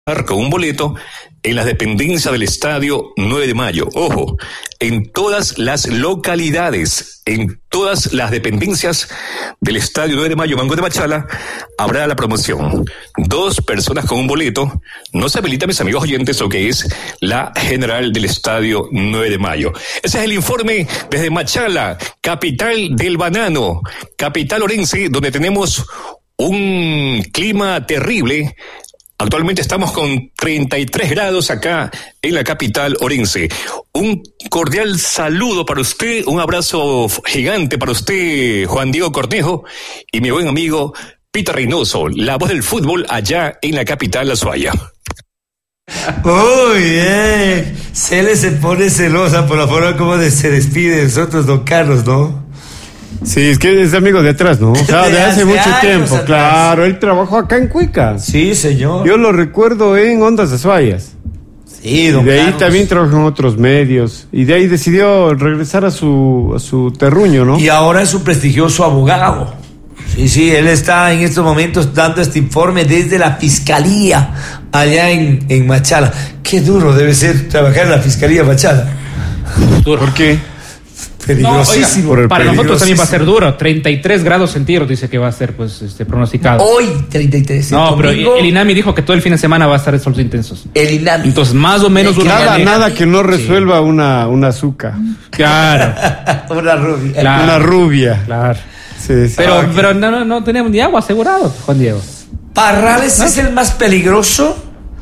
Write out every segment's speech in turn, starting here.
con un boleto en las dependencias del Estadio 9 de Mayo. Ojo, en todas las localidades, en todas las dependencias del Estadio 9 de Mayo, Mango de Machala, habrá la promoción. 2 personas con un boleto. No se habilita, mis amigos oyentes, lo que es la general del Estadio 9 de Mayo. Ese es el informe desde Machala, capital del banano, capital orense, donde tenemos un clima terrible. Actualmente estamos con 33 grados acá en la capital orense. Un cordial saludo para usted, un abrazo gigante para usted, Juan Diego Cornejo, y mi buen amigo Peter Reynoso, la voz del fútbol allá en la capital Azuaya. Uy, Cele se pone celosa por la forma como se despide de nosotros, don Carlos, ¿no? Sí, es que es amigo de atrás, ¿no? Claro, de hace mucho tiempo, atrás. claro. Él trabajó acá en Cuica. Sí, señor. Yo lo recuerdo en Ondas Azuayas. Sí, don Y de ahí Carlos. también trabajó en otros medios. Y de ahí decidió regresar a su terruño, ¿no? Y ahora es un prestigioso abogado. Sí, él está en estos momentos dando este informe desde la fiscalía allá en Machala. Qué duro debe ser trabajar en la fiscalía de Machala. ¿Por qué? Peligrosísimo. No, para nosotros también va a ser duro. 33 grados centígrados dice que va a ser pues pronosticado. Hoy 33. No, pero domingo, el INAMI dijo que todo el fin de semana va a estar solos intensos. el INAMI. Entonces, más o menos Nada que no resuelva una azúcar. Claro, Una rubia. Claro. Una rubia. claro. Sí, sí. Pero no tenemos ni agua asegurado, Juan Diego. Parrales es el más peligroso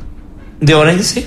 de Orense.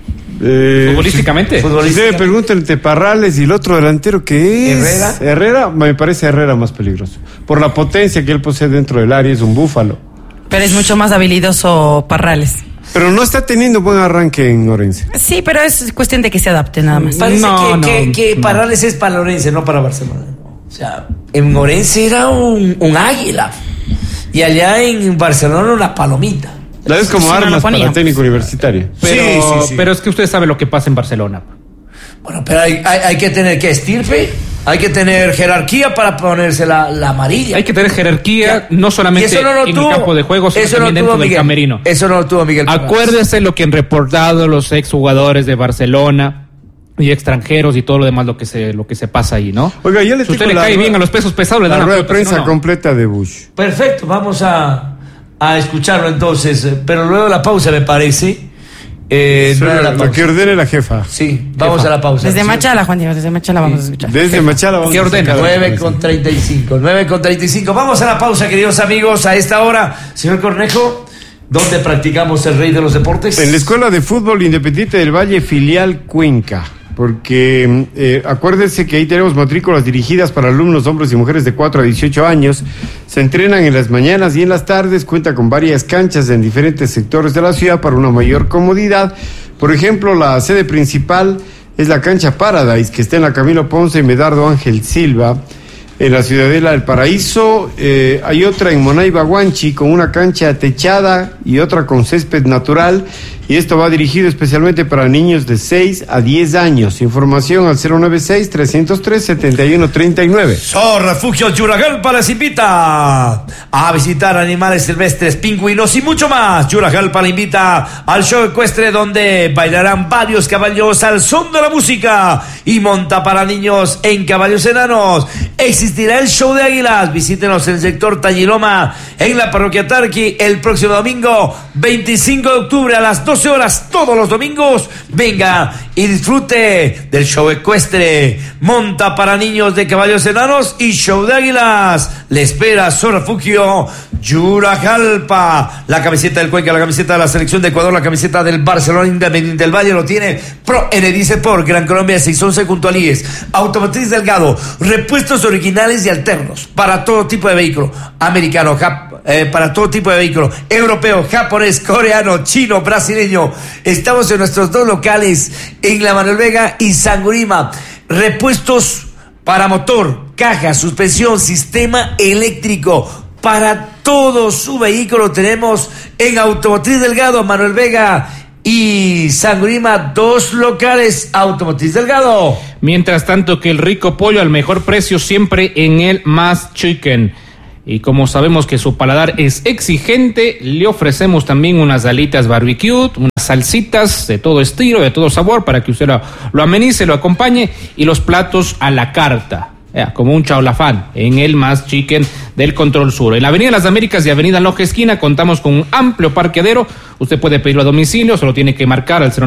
Futbolísticamente. Usted me pregunta entre Parrales y el otro delantero que es Herrera, me parece Herrera más peligroso. Por la potencia que él posee dentro del área, es un búfalo. Pero es mucho más habilidoso Parrales. Pero no está teniendo buen arranque en Orense. Sí, pero es cuestión de que se adapte nada más. Parece No, que no. Parrales es para Orense, no para Barcelona. O sea, en Orense era un águila. Y allá en Barcelona una palomita. La ves como Sí, no lo armas ponía. para técnico universitario. Sí. Pero es que usted sabe lo que pasa en Barcelona. Bueno, pero hay que tener que estirpe, hay que tener jerarquía para ponerse la amarilla. Hay que tener jerarquía, no solamente Y eso no lo en tuvo. el campo de juego, sino Eso también no dentro tuvo del Miguel. camerino. Eso no lo tuvo Miguel Parrales. Acuérdese lo que han reportado los exjugadores de Barcelona y extranjeros y todo lo demás lo que se pasa ahí, ¿no? Oiga, yo le Si usted tengo le la cae rueda- bien a los pesos pesados, le La dan rueda la de pelota, prensa si no, no. completa de Bush. Perfecto, vamos a escucharlo entonces, pero luego de la pausa me parece. Luego de la Lo pausa. que ordene la jefa. Sí, vamos a la pausa. Desde Sí. Machala, Juan Diego, desde Machala vamos a escuchar. Desde Machala vamos ¿Qué a ordena? sacar- 9:35. 9:35. Vamos a la pausa, queridos amigos. A esta hora, señor Cornejo, ¿dónde practicamos el rey de los deportes? En la Escuela de Fútbol Independiente del Valle, filial Cuenca. Porque acuérdense que ahí tenemos matrículas dirigidas para alumnos, hombres y mujeres de 4 a 18 años. Se entrenan en las mañanas y en las tardes. Cuenta con varias canchas en diferentes sectores de la ciudad para una mayor comodidad. Por ejemplo, la sede principal es la cancha Paradise, que está en la Camilo Ponce y Medardo Ángel Silva, en la Ciudadela del Paraíso. Hay otra en Monaiba Guanchi con una cancha techada y otra con césped natural, y esto va dirigido especialmente para niños de 6 a 10 años. Información al 096-303-7139. Refugio Yuragalpa les invita a visitar animales silvestres, pingüinos y mucho más. Yuragalpa le invita al show ecuestre donde bailarán varios caballos al son de la música y monta para niños en caballos enanos. Existirá el show de águilas. Visítenos en el sector Tañiloma, en la parroquia Tarqui, el próximo domingo 25 de octubre a las 12 horas, todos los domingos. Venga y disfrute del show ecuestre, monta para niños de caballos enanos y show de águilas. Le espera su refugio Yuragalpa. La camiseta del Cuenca, la camiseta de la selección de Ecuador, la camiseta del Barcelona Independiente del Valle lo tiene Pro Enedice por Gran Colombia 611 junto a Líes. Automotriz Delgado, repuestos originales y alternos para todo tipo de vehículo, americano, para todo tipo de vehículo, europeo, japonés, coreano, chino, brasileño. Estamos en nuestros 2 locales en La Manuel Vega y Sangurima. Repuestos para motor, caja, suspensión, sistema eléctrico. Para todo su vehículo tenemos en Automotriz Delgado, Manuel Vega y Sangurima, 2 locales. Automotriz Delgado. Mientras tanto, que el rico pollo al mejor precio siempre en el Más Chicken. Y como sabemos que su paladar es exigente, le ofrecemos también unas alitas barbecue, unas salsitas de todo estilo, de todo sabor, para que usted lo amenice, lo acompañe, y los platos a la carta. Como un chaulafán en el Más Chicken del Control Sur. En la Avenida Las Américas y Avenida Loja Esquina contamos con un amplio parqueadero. Usted puede pedirlo a domicilio, solo tiene que marcar al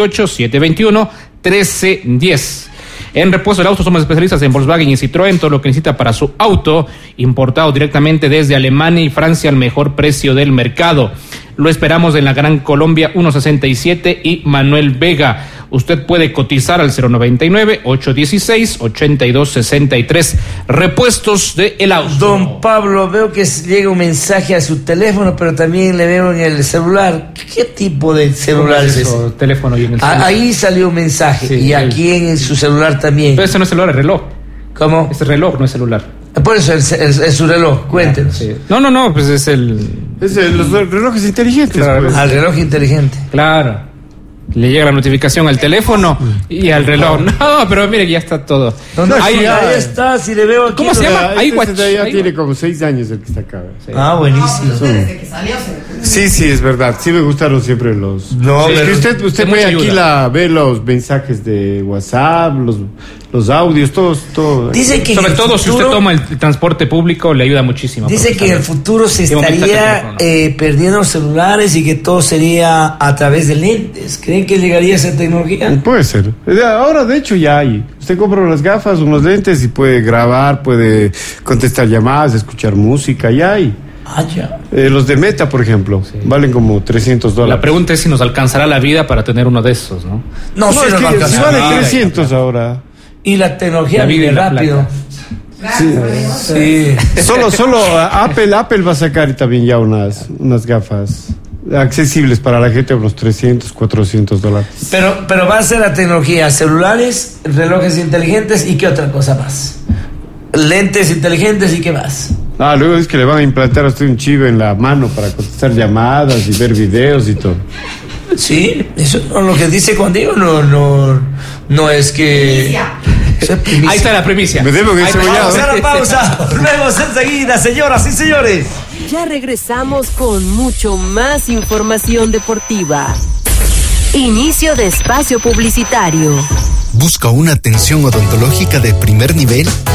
098-721-1310. En Repuesto del Auto somos especialistas en Volkswagen y Citroën, todo lo que necesita para su auto, importado directamente desde Alemania y Francia al mejor precio del mercado. Lo esperamos en la Gran Colombia 167 y Manuel Vega. Usted puede cotizar al 099-816-8263. Repuestos de El Auto. Don Pablo, veo que llega un mensaje a su teléfono, pero también le veo en el celular. ¿Qué tipo de celular es ese? Teléfono y en el celular. Ahí salió un mensaje, sí, y aquí en su celular también. Pero ese no es celular, es reloj. ¿Cómo? Es reloj, no es celular. Por eso es su reloj, cuéntenos. Sí. No, pues es el... los relojes inteligentes. Claro, pues. Al reloj inteligente. Claro. Le llega la notificación al teléfono y al reloj. No, pero mire que ya está todo. Ahí está, si le veo aquí. ¿Cómo se llama? Ya tiene como 6 años el que está acá. Sí. Buenísimo. Desde que salió. Sí, es verdad. Sí me gustaron siempre los... No, es que usted ve aquí ve los mensajes de WhatsApp, los audios, todo. Dice que sobre todo si usted toma el transporte público, le ayuda muchísimo. Dice que en el futuro se estaría perdiendo los celulares y que todo sería a través de lentes. ¿Creen que llegaría esa tecnología? Puede ser. Ahora, de hecho, ya hay. Usted compra unas gafas, unos lentes y puede grabar, puede contestar llamadas, escuchar música, ya hay. Ya. Los de Meta, por ejemplo, valen como $300. La pregunta es si nos alcanzará la vida para tener uno de esos, ¿no? No, si nos alcanzará. Si vale 300 ahora. Y la tecnología viene rápido. Sí. Solo Apple va a sacar también ya unas gafas accesibles para la gente, unos $300, $400. Pero va a ser la tecnología, celulares, relojes inteligentes y qué otra cosa más. Lentes inteligentes y qué más. Luego es que le van a implantar a usted un chip en la mano para contestar llamadas y ver videos y todo. Sí, eso no, lo que dice Juan Diego no es que... Ahí está la primicia. Me debo que vamos a la pausa. Volvemos enseguida, señoras y señores. Ya regresamos con mucho más información deportiva. Inicio de espacio publicitario. ¿Busca una atención odontológica de primer nivel?